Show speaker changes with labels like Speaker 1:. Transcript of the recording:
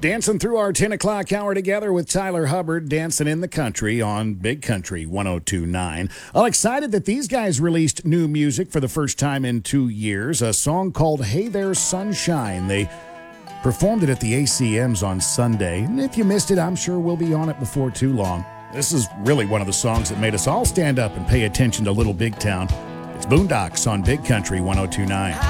Speaker 1: Dancing through our 10 o'clock hour together with Tyler Hubbard, dancing in the country on Big Country 102.9. I'm excited that these guys released new music for the first time in 2 years, a song called Hey There Sunshine. They performed it at the ACMs on Sunday, and if you missed it, I'm sure we'll be on it before too long. This is really one of the songs that made us all stand up and pay attention to Little Big Town. It's Boondocks on Big Country 102.9.